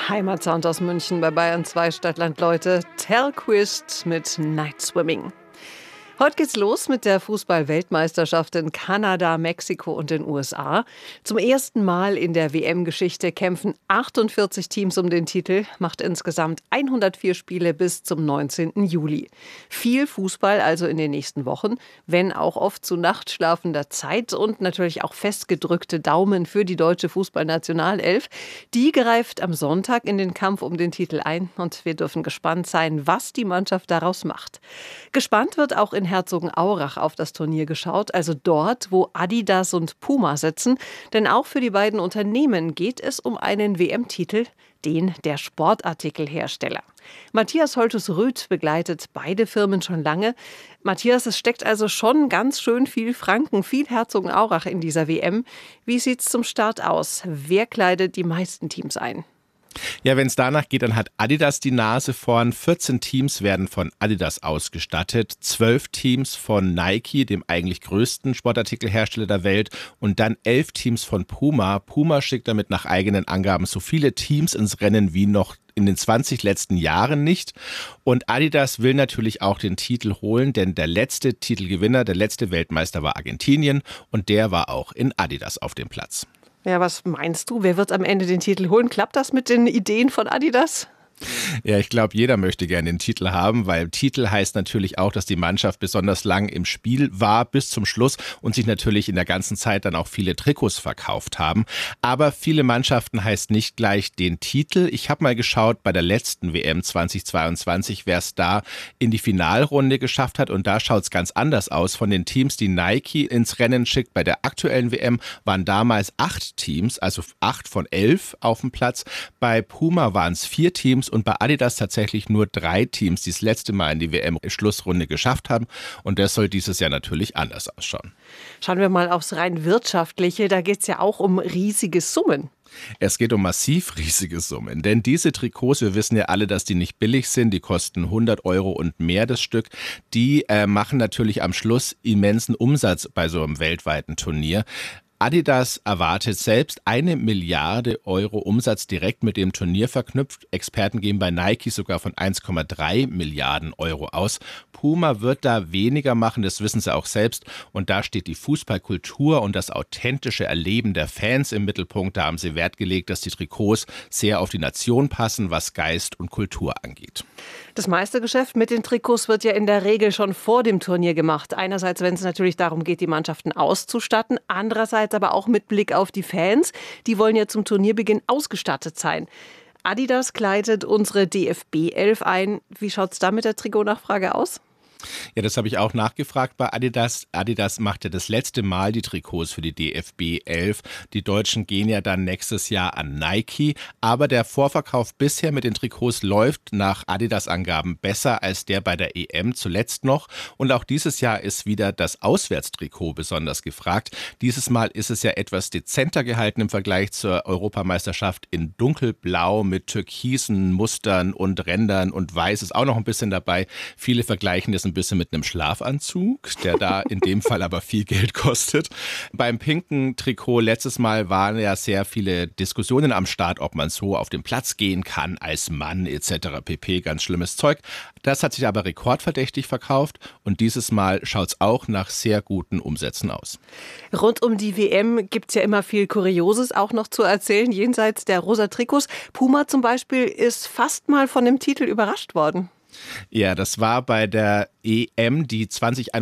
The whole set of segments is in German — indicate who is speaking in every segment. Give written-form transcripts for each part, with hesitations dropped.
Speaker 1: Heimatsound aus München bei Bayern 2 Stadtland, Leute. Telquist mit Night Swimming. Heute geht's los mit der Fußball-Weltmeisterschaft in Kanada, Mexiko und den USA. Zum ersten Mal in der WM-Geschichte kämpfen 48 Teams um den Titel, macht insgesamt 104 Spiele bis zum 19. Juli. Viel Fußball also in den nächsten Wochen, wenn auch oft zu nachtschlafender Zeit und natürlich auch festgedrückte Daumen für die deutsche Fußballnationalelf. Die greift am Sonntag in den Kampf um den Titel ein und wir dürfen gespannt sein, was die Mannschaft daraus macht. Gespannt wird auch in Herzogenaurach auf das Turnier geschaut, also dort, wo Adidas und Puma sitzen. Denn auch für die beiden Unternehmen geht es um einen WM-Titel, den der Sportartikelhersteller. Matthias Holtus-Rüth begleitet beide Firmen schon lange. Matthias, es steckt also schon ganz schön viel Franken, viel Herzogenaurach in dieser WM. Wie sieht's zum Start aus? Wer kleidet die meisten Teams ein?
Speaker 2: Ja, wenn es danach geht, dann hat Adidas die Nase vorn. 14 Teams werden von Adidas ausgestattet, 12 Teams von Nike, dem eigentlich größten Sportartikelhersteller der Welt, und dann 11 Teams von Puma. Puma schickt damit nach eigenen Angaben so viele Teams ins Rennen wie noch in den 20 letzten Jahren nicht. Und Adidas will natürlich auch den Titel holen, denn der letzte Titelgewinner, der letzte Weltmeister war Argentinien und der war auch in Adidas auf dem Platz.
Speaker 1: Ja, was meinst du? Wer wird am Ende den Titel holen? Klappt das mit den Ideen von Adidas?
Speaker 2: Ja, ich glaube, jeder möchte gerne den Titel haben, weil Titel heißt natürlich auch, dass die Mannschaft besonders lang im Spiel war bis zum Schluss und sich natürlich in der ganzen Zeit dann auch viele Trikots verkauft haben. Aber viele Mannschaften heißt nicht gleich den Titel. Ich habe mal geschaut bei der letzten WM 2022, wer es da in die Finalrunde geschafft hat, und da schaut es ganz anders aus. Von den Teams, die Nike ins Rennen schickt bei der aktuellen WM, waren damals 8 Teams, also 8 von 11 auf dem Platz. Bei Puma waren es 4 Teams und bei Adidas tatsächlich nur 3 Teams, die das letzte Mal in die WM-Schlussrunde geschafft haben. Und das soll dieses Jahr natürlich anders ausschauen.
Speaker 1: Schauen wir mal aufs rein Wirtschaftliche. Da geht es ja auch um riesige Summen.
Speaker 2: Es geht um massiv riesige Summen, denn diese Trikots, wir wissen ja alle, dass die nicht billig sind, die kosten 100 Euro und mehr das Stück, die machen natürlich am Schluss immensen Umsatz bei so einem weltweiten Turnier. Adidas erwartet selbst 1 Milliarde Euro Umsatz direkt mit dem Turnier verknüpft. Experten gehen bei Nike sogar von 1,3 Milliarden Euro aus. Puma wird da weniger machen, das wissen sie auch selbst. Und da steht die Fußballkultur und das authentische Erleben der Fans im Mittelpunkt. Da haben sie Wert gelegt, dass die Trikots sehr auf die Nation passen, was Geist und Kultur angeht.
Speaker 1: Das meiste Geschäft mit den Trikots wird ja in der Regel schon vor dem Turnier gemacht. Einerseits, wenn es natürlich darum geht, die Mannschaften auszustatten. Andererseits aber auch mit Blick auf die Fans. Die wollen ja zum Turnierbeginn ausgestattet sein. Adidas kleidet unsere DFB-Elf ein. Wie schaut es da mit der Trikotnachfrage aus?
Speaker 2: Ja, das habe ich auch nachgefragt bei Adidas. Adidas macht ja das letzte Mal die Trikots für die DFB 11. Die Deutschen gehen ja dann nächstes Jahr an Nike. Aber der Vorverkauf bisher mit den Trikots läuft nach Adidas-Angaben besser als der bei der EM zuletzt noch. Und auch dieses Jahr ist wieder das Auswärtstrikot besonders gefragt. Dieses Mal ist es ja etwas dezenter gehalten im Vergleich zur Europameisterschaft in dunkelblau mit türkisen Mustern und Rändern, und weiß ist auch noch ein bisschen dabei. Viele vergleichen das ein bisschen mit einem Schlafanzug, der da in dem Fall aber viel Geld kostet. Beim pinken Trikot letztes Mal waren ja sehr viele Diskussionen am Start, ob man so auf den Platz gehen kann als Mann etc. pp. Ganz schlimmes Zeug. Das hat sich aber rekordverdächtig verkauft und dieses Mal schaut es auch nach sehr guten Umsätzen aus.
Speaker 1: Rund um die WM gibt es ja immer viel Kurioses auch noch zu erzählen, jenseits der rosa Trikots. Puma zum Beispiel ist fast mal von dem Titel überrascht worden.
Speaker 2: Ja, das war bei der EM, die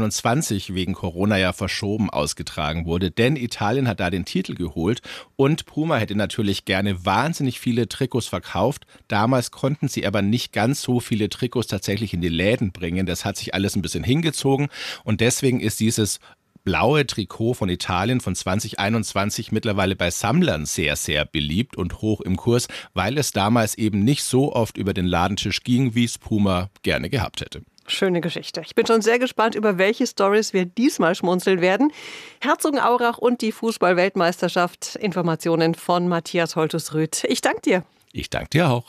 Speaker 2: 2021 wegen Corona ja verschoben ausgetragen wurde, denn Italien hat da den Titel geholt und Puma hätte natürlich gerne wahnsinnig viele Trikots verkauft. Damals konnten sie aber nicht ganz so viele Trikots tatsächlich in die Läden bringen. Das hat sich alles ein bisschen hingezogen und deswegen ist dieses blaue Trikot von Italien von 2021 mittlerweile bei Sammlern sehr, sehr beliebt und hoch im Kurs, weil es damals eben nicht so oft über den Ladentisch ging, wie es Puma gerne gehabt hätte.
Speaker 1: Schöne Geschichte. Ich bin schon sehr gespannt, über welche Storys wir diesmal schmunzeln werden. Herzogenaurach und die Fußball-Weltmeisterschaft. Informationen von Matthias Holtus-Rüth. Ich danke dir.
Speaker 2: Ich danke dir auch.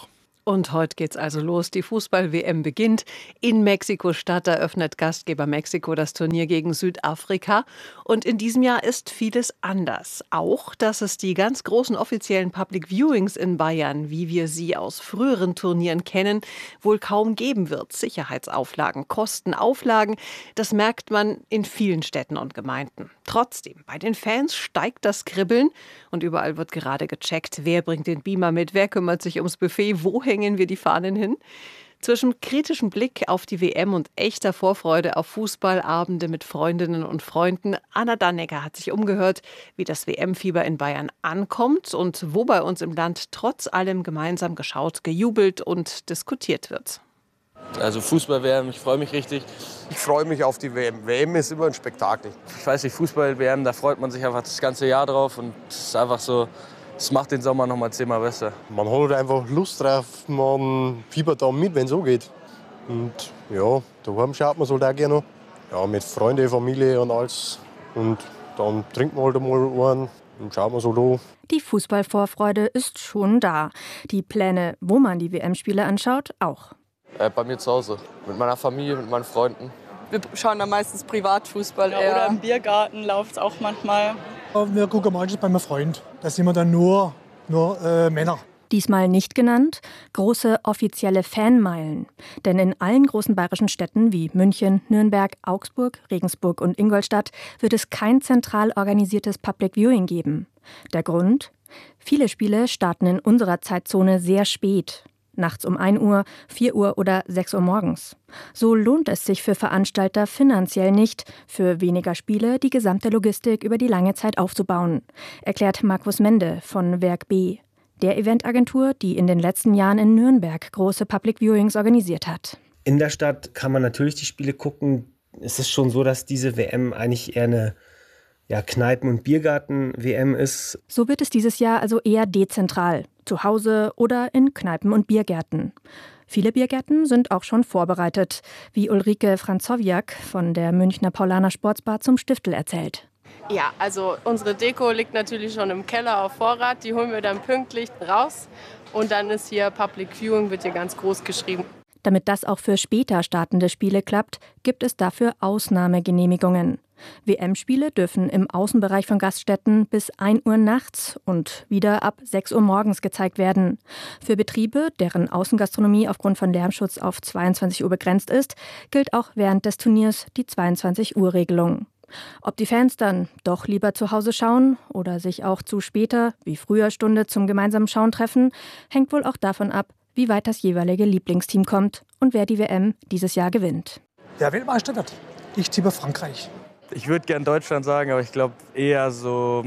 Speaker 1: Und heute geht's also los. Die Fußball-WM beginnt. In Mexiko-Stadt eröffnet Gastgeber Mexiko das Turnier gegen Südafrika. Und in diesem Jahr ist vieles anders. Auch, dass es die ganz großen offiziellen Public Viewings in Bayern, wie wir sie aus früheren Turnieren kennen, wohl kaum geben wird. Sicherheitsauflagen, Kostenauflagen, das merkt man in vielen Städten und Gemeinden. Trotzdem, bei den Fans steigt das Kribbeln und überall wird gerade gecheckt, wer bringt den Beamer mit, wer kümmert sich ums Buffet, wo hängen wir die Fahnen hin. Zwischen kritischem Blick auf die WM und echter Vorfreude auf Fußballabende mit Freundinnen und Freunden, Anna Dannecker hat sich umgehört, wie das WM-Fieber in Bayern ankommt und wo bei uns im Land trotz allem gemeinsam geschaut, gejubelt und diskutiert wird.
Speaker 3: Also Fußball-WM, ich freue mich richtig.
Speaker 4: Ich freue mich auf die WM. WM ist immer ein Spektakel.
Speaker 3: Ich weiß nicht, Fußball-WM, da freut man sich einfach das ganze Jahr drauf und es ist einfach so, es macht den Sommer noch mal 10-mal besser.
Speaker 4: Man hat einfach Lust drauf, man fiebert da mit, wenn es so geht. Und ja, daheim schaut man so da gerne noch. Ja, mit Freunden, Familie und alles. Und dann trinkt man halt einmal einen und schaut man so da.
Speaker 5: Die Fußballvorfreude ist schon da. Die Pläne, wo man die WM-Spiele anschaut, auch.
Speaker 3: Bei mir zu Hause, mit meiner Familie, mit meinen Freunden.
Speaker 6: Wir schauen dann meistens Privatfußball eher.
Speaker 7: Oder im Biergarten läuft es auch manchmal.
Speaker 8: Wir gucken manchmal bei meinem Freund. Da sind wir dann nur Männer.
Speaker 5: Diesmal nicht genannt, große offizielle Fanmeilen. Denn in allen großen bayerischen Städten wie München, Nürnberg, Augsburg, Regensburg und Ingolstadt wird es kein zentral organisiertes Public Viewing geben. Der Grund? Viele Spiele starten in unserer Zeitzone sehr spät. Nachts um 1 Uhr, 4 Uhr oder 6 Uhr morgens. So lohnt es sich für Veranstalter finanziell nicht, für weniger Spiele die gesamte Logistik über die lange Zeit aufzubauen, erklärt Markus Mende von Werk B, der Eventagentur, die in den letzten Jahren in Nürnberg große Public Viewings organisiert hat.
Speaker 9: In der Stadt kann man natürlich die Spiele gucken. Es ist schon so, dass diese WM eigentlich eher eine Kneipen- und Biergarten-WM ist.
Speaker 5: So wird es dieses Jahr also eher dezentral, zu Hause oder in Kneipen und Biergärten. Viele Biergärten sind auch schon vorbereitet, wie Ulrike Franzowiak von der Münchner Paulaner Sportsbar zum Stiftel erzählt.
Speaker 10: Ja, also unsere Deko liegt natürlich schon im Keller auf Vorrat, die holen wir dann pünktlich raus und dann ist hier Public Viewing, wird hier ganz groß geschrieben.
Speaker 5: Damit das auch für später startende Spiele klappt, gibt es dafür Ausnahmegenehmigungen. WM-Spiele dürfen im Außenbereich von Gaststätten bis 1 Uhr nachts und wieder ab 6 Uhr morgens gezeigt werden. Für Betriebe, deren Außengastronomie aufgrund von Lärmschutz auf 22 Uhr begrenzt ist, gilt auch während des Turniers die 22-Uhr-Regelung. Ob die Fans dann doch lieber zu Hause schauen oder sich auch zu später, wie früher Stunde, zum gemeinsamen Schauen treffen, hängt wohl auch davon ab, wie weit das jeweilige Lieblingsteam kommt und wer die WM dieses Jahr gewinnt.
Speaker 8: Wer Weltmeister wird? Ich tippe Frankreich.
Speaker 3: Ich würde gern Deutschland sagen, aber ich glaube eher so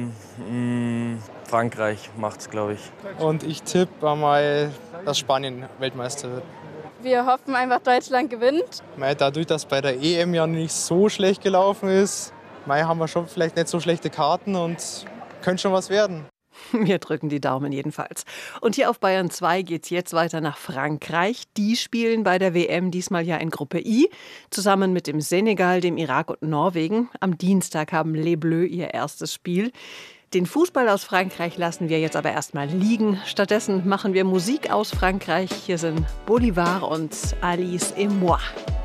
Speaker 3: Frankreich macht's, glaube ich.
Speaker 11: Und ich tippe mal, dass Spanien Weltmeister wird.
Speaker 7: Wir hoffen einfach, Deutschland gewinnt.
Speaker 11: Dadurch, dass bei der EM ja nicht so schlecht gelaufen ist, haben wir schon vielleicht nicht so schlechte Karten und könnte schon was werden.
Speaker 1: Wir drücken die Daumen jedenfalls. Und hier auf Bayern 2 geht's jetzt weiter nach Frankreich. Die spielen bei der WM diesmal ja in Gruppe I, zusammen mit dem Senegal, dem Irak und Norwegen. Am Dienstag haben Les Bleus ihr erstes Spiel. Den Fußball aus Frankreich lassen wir jetzt aber erstmal liegen. Stattdessen machen wir Musik aus Frankreich. Hier sind Bolivar und Alice et moi.